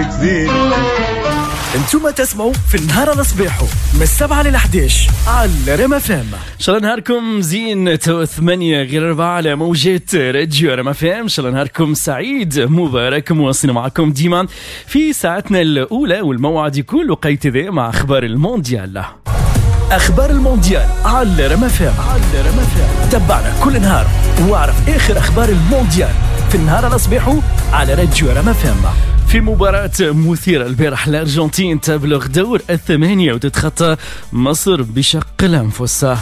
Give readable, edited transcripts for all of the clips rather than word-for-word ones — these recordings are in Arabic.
عارفك زين. انتم تسمعوا في النهار الصباحو من 7 ل 11 على رما فام. ان شاء الله نهاركم زين. 8 غير 4 على موجات راديو رما فام. ان شاء الله نهاركم سعيد مبارك. مواصلين معكم ديما في ساعتنا الاولى والموعد يكون وقيت ذا مع اخبار المونديال. اخبار المونديال على رما فام. تبعنا كل نهار واعرف اخر اخبار المونديال في النهار الصباحو على راديو رما فام. في مباراة مثيرة البارح الأرجنتين تبلغ دور الثمانية وتتخطى مصر بشق الأنفس.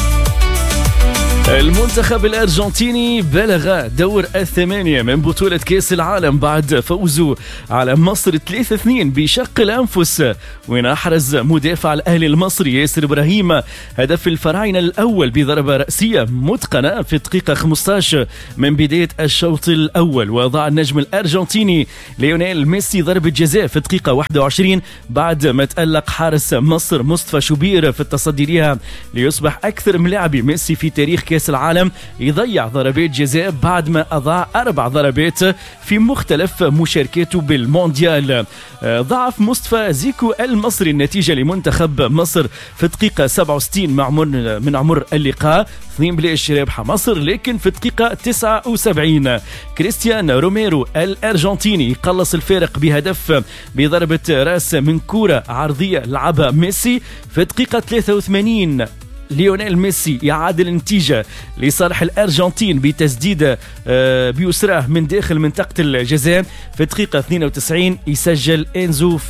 المنتخب الأرجنتيني بلغ دور الثمانية من بطولة كأس العالم بعد فوزه على مصر 3-2 بشق الأنفس، وين أحرز مدافع الأهلي المصري ياسر إبراهيم هدف الفراعنة الأول بضربة رأسية متقنة في الدقيقة 15 من بداية الشوط الأول. وضع النجم الأرجنتيني ليونيل ميسي ضربة جزاء في الدقيقة 21 بعد ما تألق حارس مصر مصطفى شوبير في التصدي لها ليصبح أكثر من لاعب ميسي في تاريخ كأس العالم يضيع ضربات جزاء بعد ما أضاع 4 ضربات في مختلف مشاركاته بالمونديال. ضعف مصطفى زيكو المصري النتيجة لمنتخب مصر في الدقيقة 67 من عمر اللقاء 2-0 ربح مصر، لكن في الدقيقة 79 كريستيان روميرو الأرجنتيني يقلص الفارق بهدف بضربة راس من كرة عرضية لعبها ميسي. في الدقيقة 83 ليونيل ميسي يعادل النتيجة لصالح الأرجنتين بتسديدة بيسراه من داخل منطقة الجزاء. في الدقيقة 92 يسجل إنزو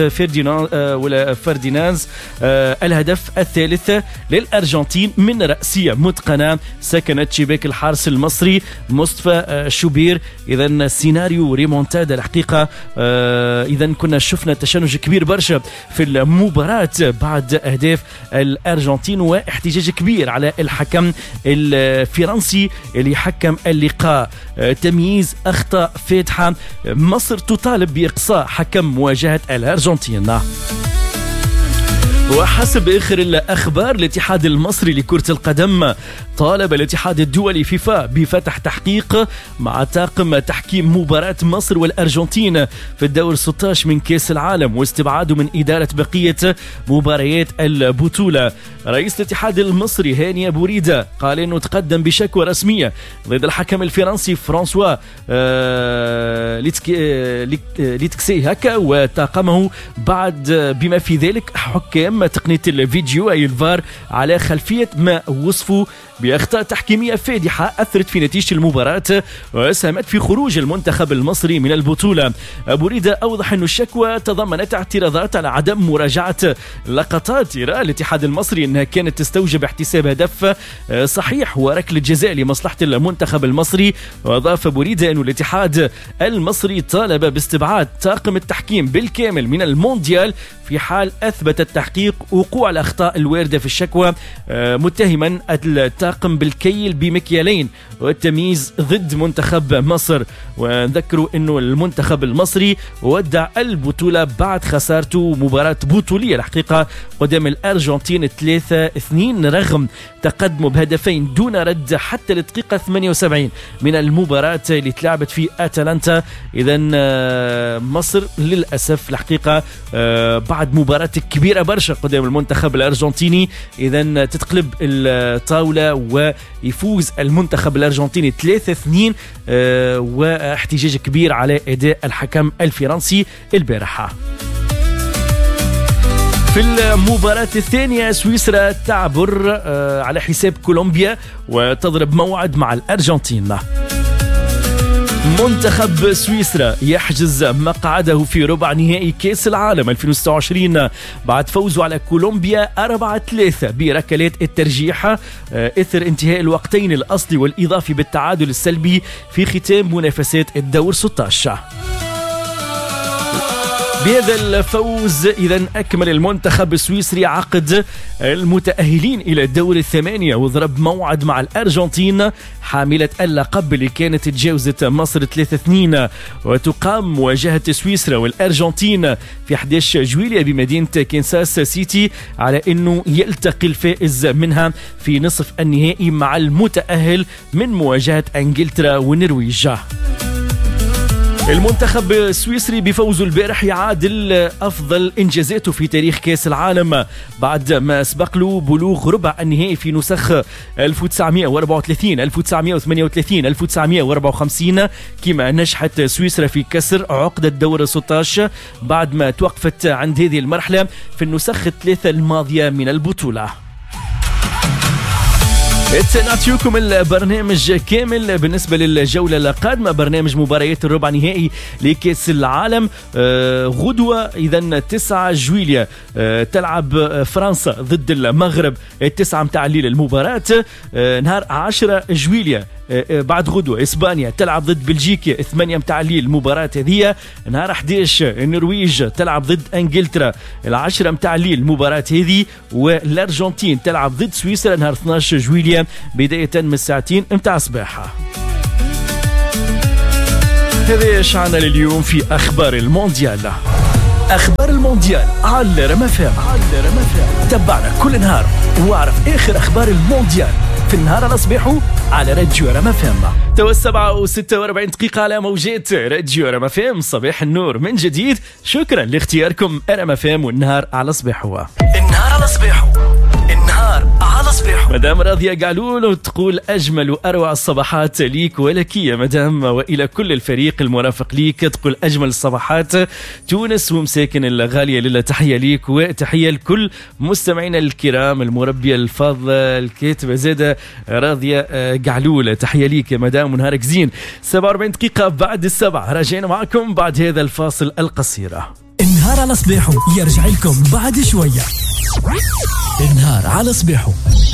فرديناز الهدف الثالث للأرجنتين من رأسية متقنة سكنت شباك الحارس المصري مصطفى شوبير. إذن سيناريو ريمونتادا الحقيقة. إذن كنا شفنا تشنج كبير برشا في المباراة بعد أهداف الأرجنتين واحتجاج كبير على الحكم الفرنسي اللي حكم اللقاء. تمييز أخطاء فاتحة. مصر تطالب بإقصاء حكم مواجهة الأرجنتين. وحسب آخر الأخبار الاتحاد المصري لكرة القدم طالب الاتحاد الدولي فيفا بفتح تحقيق مع طاقم تحكيم مباراة مصر والأرجنتين في الدور 16 من كأس العالم واستبعاده من إدارة بقية مباريات البطولة. رئيس الاتحاد المصري هاني بوريدة قال إنه تقدم بشكوى رسمية ضد الحكم الفرنسي فرانسوا ليتكسي هكا وطاقمه بعد بما في ذلك حكام تقنية الفيديو أي الفار على خلفية ما وصفوا بأخطاء تحكيمية فادحة أثرت في نتيجة المباراة وساهمت في خروج المنتخب المصري من البطولة. أبو ريدة أوضح أن الشكوى تضمنت اعتراضات على عدم مراجعة لقطات يرى الاتحاد المصري أنها كانت تستوجب احتساب هدف صحيح وركلة جزاء لمصلحة المنتخب المصري. وأضاف أبو ريدة أن الاتحاد المصري طالب باستبعاد طاقم التحكيم بالكامل من المونديال في حال أثبت التحقيق وقوع الأخطاء الواردة في الشكوى، متهما الطاقم بالكيل بمكيالين والتمييز ضد منتخب مصر. ونذكروا أنه المنتخب المصري ودع البطولة بعد خسارته مباراة بطولية الحقيقة قدام الأرجنتين 3-2 رغم تقدمه بهدفين دون رد حتى الدقيقة 78 من المباراة اللي تلعبت في أتلانتا. إذن مصر للأسف الحقيقة بعد مباراة كبيرة برشا قدام المنتخب الأرجنتيني إذن تتقلب الطاولة ويفوز المنتخب الأرجنتيني 3-2 واحتجاج كبير على أداء الحكم الفرنسي البارحة. في المباراة الثانية سويسرا تعبر على حساب كولومبيا وتضرب موعد مع الأرجنتين. منتخب سويسرا يحجز مقعده في ربع نهائي كأس العالم 2026 بعد فوزه على كولومبيا 4-3 بركلات الترجيح إثر انتهاء الوقتين الأصلي والإضافي بالتعادل السلبي في ختام منافسات الدور 16. بهذا الفوز إذن أكمل المنتخب السويسري عقد المتأهلين إلى الدور الثمانية وضرب موعد مع الأرجنتين حاملة اللقب اللي كانت تجاوزت مصر 3-2. وتقام مواجهة سويسرا والأرجنتين في 11 جويلية بمدينة كنساس سيتي على أنه يلتقي الفائز منها في نصف النهائي مع المتأهل من مواجهة أنجلترا والنرويج. المنتخب السويسري بفوزه البارح يعادل أفضل إنجازاته في تاريخ كأس العالم بعد ما سبق له بلوغ ربع النهائي في نسخ 1934 1938 1954 كما نجحت سويسرا في كسر عقدة دور 16 بعد ما توقفت عند هذه المرحلة في النسخ الثلاثة الماضية من البطولة. نعطيكم البرنامج كامل بالنسبة للجولة القادمة، برنامج مباريات الربع نهائي لكأس العالم. غدوة إذن 9 جويلية تلعب فرنسا ضد المغرب 9 متاع الليل المباراة. نهار 10 جويلية بعد غدوة إسبانيا تلعب ضد بلجيكا 8 متاع الليل المباراة هذه. نهار 11 النرويج تلعب ضد انجلترا 10 متاع الليل المباراة هذه. والارجنتين تلعب ضد سويسرا نهار 12 جويلية بداية من الساعتين متاع الصباح. هذا شعنا لليوم في أخبار المونديال. أخبار المونديال على رمفام. تبعنا كل نهار واعرف آخر أخبار المونديال في النهار على صباحه على راديو رمفام. توا 7:46 دقيقة على موجات راديو رمفام. صباح النور من جديد. شكرا لاختياركم رمفام والنهار على صباحه. النهار على صباحه. النهار على صباحه. مدام راضية قعلول تقول أجمل وأروع الصباحات ليك ولك يا مدام، وإلى كل الفريق المرافق ليك تقول أجمل الصباحات تونس ومساكن الغالية لله. تحية ليك وتحية لكل مستمعينا الكرام. المربية الفاضلة الكاتبة زادة راضية قعلول تحية ليك يا مدام ونهارك زين. 47 دقيقة بعد 7 راجعين معكم بعد هذا الفاصل القصير. النهار على صباحه يرجع لكم بعد شوية. النهار على صباحه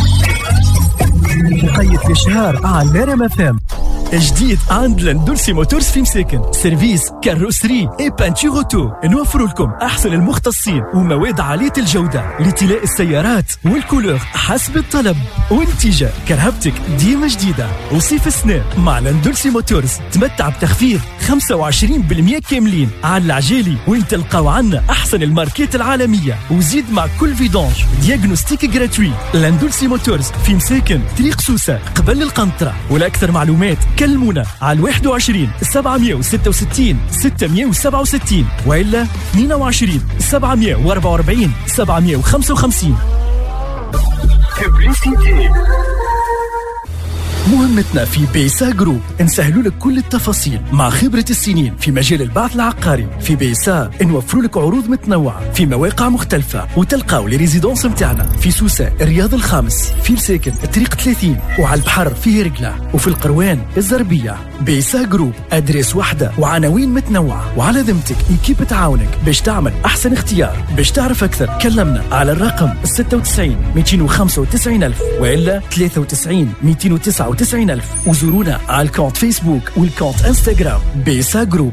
قيد في شهر على رمفام. جديد عند لاندولسي موتورز في مساكن، سيرفيس كاروسري اي بانتور اوتو. نوفر لكم احسن المختصين ومواد عاليه الجوده لتلاء السيارات والكولور حسب الطلب. والنتيجه كرهبتك ديما جديده. وصيف السنه مع لاندولسي موتورز تمتع بتخفيض 25% كاملين على العجالي، وين تلقاو عنا احسن الماركات العالميه. وزيد مع كل فيدونج دياغنوستيك جراتوي. لاندولسي موتورز في مساكن طريق سوسه قبل القنطره. ولاكثر معلومات كلمونا على 21 766 667 وإلا 22 744 755. مهمتنا في بيسا جروب نسهلوا لك كل التفاصيل مع خبرة السنين في مجال البعث العقاري. في بيسا نوفروا لك عروض متنوعة في مواقع مختلفة، وتلقاو لي ريزيدونس متاعنا في سوسة الرياض الخامس، في مساكن الطريق 30، وعلى البحر في هرقلة، وفي القروان الزربية. بيسا جروب أدريس واحدة وعناوين متنوعة، وعلى ذمتك إيكيب تعاونك باش تعمل أحسن اختيار. باش تعرف أكثر كلمنا على الرقم 96 295 ألف وإلا 93 299 ألف، وزورونا على الكونت فيسبوك والكونت انستغرام بيسا جروب.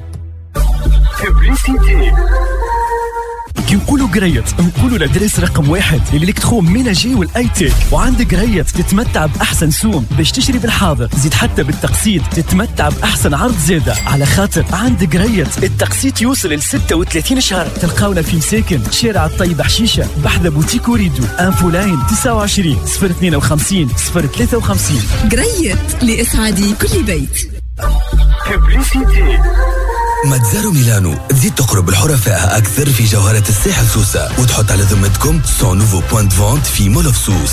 كي نقولوا قريت نقولوا لادريس رقم 1 الالكترو ميناجي والاي تيك. وعندك قريت تتمتع باحسن سوم باش تشتري بالحاضر، زيد حتى بالتقسيط تتمتع باحسن عرض زاده، على خاطر عندك قريت التقسيط يوصل ل 36 شهر. تلقاونا في مساكن شارع الطيب حشيشه بحذا بوتيك وريدو. انفو لاين 29 052 053. قريت لاسعاد كل بيت. متزارو ميلانو تزيد تقرب الحرفاء أكثر في جوهرة الساحل سوسة، وتحط على ذمتكم 100 نوفو بوينت فونت في مول اوف سوس.